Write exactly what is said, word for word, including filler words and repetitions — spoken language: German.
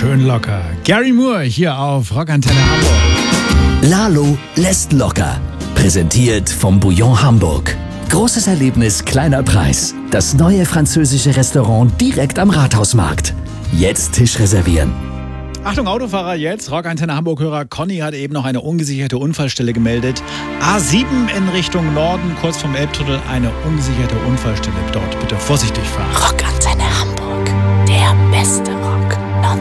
schön locker. Gary Moore hier auf Rockantenne Hamburg. Lalo lässt locker. Präsentiert vom Bouillon Hamburg. Großes Erlebnis, kleiner Preis. Das neue französische Restaurant direkt am Rathausmarkt. Jetzt Tisch reservieren. Achtung Autofahrer, jetzt Rockantenne Hamburg-Hörer. Conny hat eben noch eine ungesicherte Unfallstelle gemeldet. A sieben in Richtung Norden, kurz vom Elbtunnel, eine ungesicherte Unfallstelle. Dort bitte vorsichtig fahren. Rockantenne Hamburg, der beste Rock.